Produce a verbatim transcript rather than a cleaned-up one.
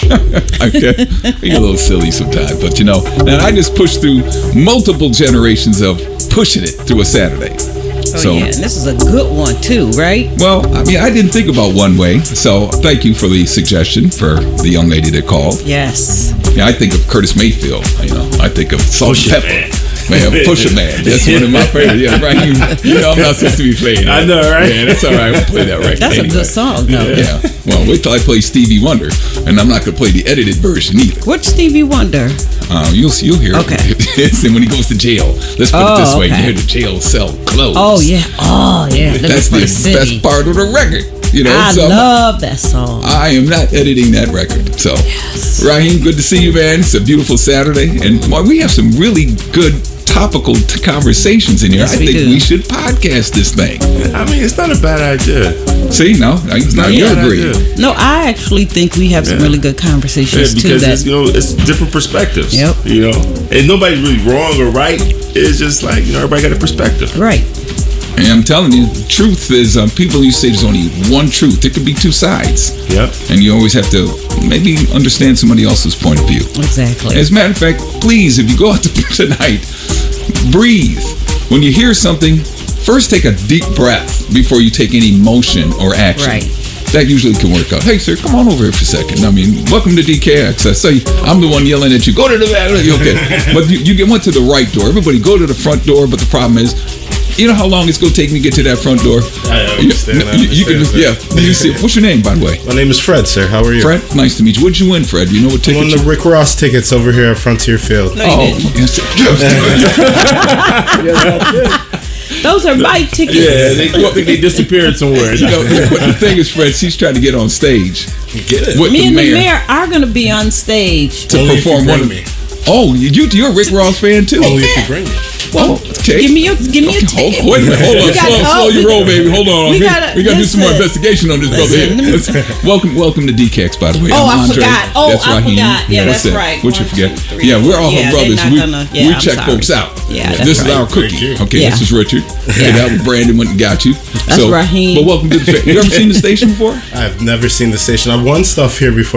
Okay, we get a little silly sometimes, but you know, and I just pushed through multiple generations of pushing it through a Saturday. Oh, so, yeah, and this is a good one too, right? Well, I mean, I didn't think about one way, so thank you for the suggestion for the young lady that called. Yes. Yeah, I think of Curtis Mayfield. You know, I think of Salt and Pepper. Man, Pusha Man. That's one of my favorites. Yeah, right. You, you know, I'm not supposed to be playing that. I know, right? Yeah, that's all right. We'll play that right. That's anyway. a good song, though. Yeah. Well, wait till I play Stevie Wonder, and I'm not going to play the edited version either. Which Stevie Wonder? Uh, you'll you'll hear Okay. it. It's when he goes to jail. Let's put Oh, it this way: okay. you hear the jail cell close. Oh yeah. Oh yeah. Living That's for the the city. best part of the record. You know, I so love that song. I am not editing that record. So, Yes. Raheem, good to see you, man. It's a beautiful Saturday, and well, we have some really good topical t- conversations in here. Yes, I we think do. we should podcast this thing. I mean, it's not a bad idea. See, no, now, now Not a you bad agree. idea. No, I actually think we have some Yeah. really good Yeah, conversations too. because That it's, you know, it's different perspectives. Yep. You know, and nobody's really wrong or right. It's just like, you know, everybody got a perspective. right. And I'm telling you, truth is, um, people used to say there's only one truth. There could be two sides. Yep. And you always have to maybe understand somebody else's point of view. Exactly. As a matter of fact, please, if you go out to tonight, breathe. When you hear something, first take a deep breath before you take any motion or action. Right. That usually can work out. Hey, sir, come on over here for a second. I mean, welcome to D K X. I say, I'm the one yelling at you. Go to the back. Okay. But you, you get went to the right door. Everybody go to the front door. But the problem is, you know how long it's going to take me to get to that front door? I understand, I You, you can, understand, yeah. You see, what's your name, by the way? My name is Fred, sir. How are you? Fred? Nice to meet you. What did you win, Fred? You know what I ticket won you the Rick Ross tickets over here at Frontier Field. No, you Oh, didn't. yes. Those are my tickets. Yeah, they I think they disappeared somewhere. You know, but the thing is, Fred, she's trying to get on stage Get it. with Me the and mayor, the mayor are going to be on stage. to Only if you perform one bring of me. Oh, you, you're a Rick Ross fan too? Only if you bring me. Oh, okay. Give me your, give me your Hold, ticket. wait a minute, hold on, We gotta- slow, oh, slow your we- roll, baby. Hold on, we we, gotta- we gotta do some more listen. investigation on this brother here. Listen. Listen, welcome, welcome to D K X, by the way. Oh, I'm I Andre. forgot. Oh, that's I Raheem. forgot. Yeah, What's that's that? right. What you One, forget? two, three, Yeah, we're all four. her Yeah, brothers. they're not We, gonna- yeah, we I'm check sorry. folks out. Yeah, that's this is right. our cookie. Thank you. Okay, Yeah. this is Richard. Okay, Yeah. that was Brandon went and got you. That's Raheem. But welcome to the. Fa- you ever seen the station before? I've never seen the station. I've won stuff here before.